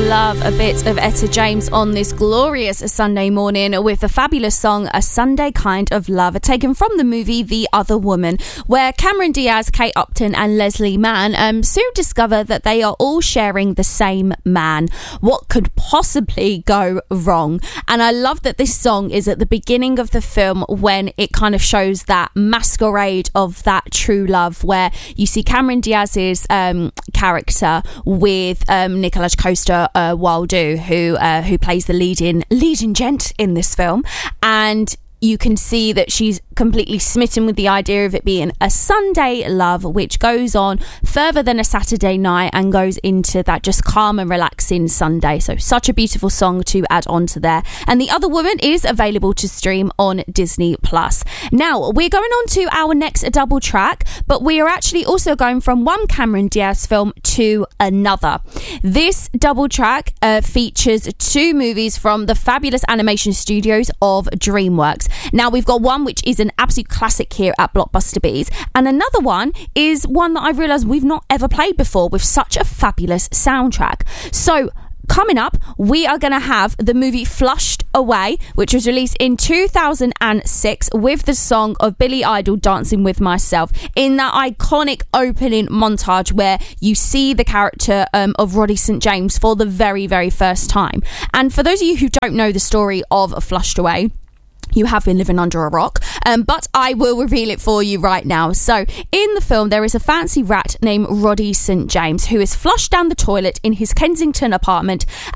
love a bit of Etta James on this glorious Sunday morning with the fabulous song A Sunday Kind of Love, taken from the movie The Other Woman, where Cameron Diaz, Kate Upton and Leslie Mann soon discover that they are all sharing the same man. What could possibly go wrong? And I love that this song is at the beginning of the film, when it kind of shows that masquerade of that true love, where you see Cameron Diaz's character with Nicolas Coster-Waldau, who plays the leading gent in this film, and you can see that she's completely smitten with the idea of it being a Sunday love, which goes on further than a Saturday night and goes into that just calm and relaxing Sunday. So such a beautiful song to add on to there. And The Other Woman is available to stream on Disney+. Now, we're going on to our next double track, but we are actually also going from one Cameron Diaz film to another. This double track features two movies from the fabulous animation studios of DreamWorks. Now, we've got one which is an absolute classic here at Blockbuster Bees, and another one is one that I've realised we've not ever played before with such a fabulous soundtrack. So coming up, we are going to have the movie Flushed Away, which was released in 2006 with the song of Billy Idol, Dancing With Myself, in that iconic opening montage where you see the character of Roddy St. James for the very, very first time. And for those of you who don't know the story of Flushed Away, you have been living under a rock, but I will reveal it for you right now. So in the film, there is a fancy rat named Roddy St. James who is flushed down the toilet in his Kensington apartment